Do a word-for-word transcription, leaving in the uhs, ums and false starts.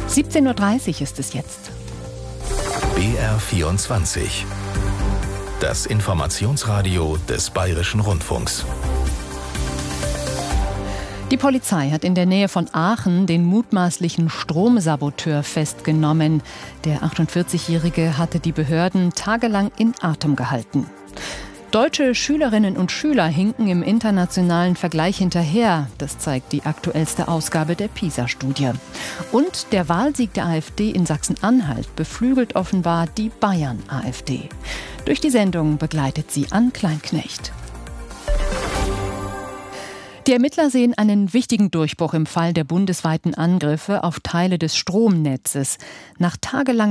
siebzehn Uhr dreißig ist es jetzt. B R vierundzwanzig. Das Informationsradio des Bayerischen Rundfunks. Die Polizei hat in der Nähe von Aachen den mutmaßlichen Stromsaboteur festgenommen. Der achtundvierzigjährige hatte die Behörden tagelang in Atem gehalten. Deutsche Schülerinnen und Schüler hinken im internationalen Vergleich hinterher. Das zeigt die aktuellste Ausgabe der PISA-Studie. Und der Wahlsieg der AfD in Sachsen-Anhalt beflügelt offenbar die Bayern-AfD. Durch die Sendung begleitet sie Ann Kleinknecht. Die Ermittler sehen einen wichtigen Durchbruch im Fall der bundesweiten Angriffe auf Teile des Stromnetzes. Nach tagelanger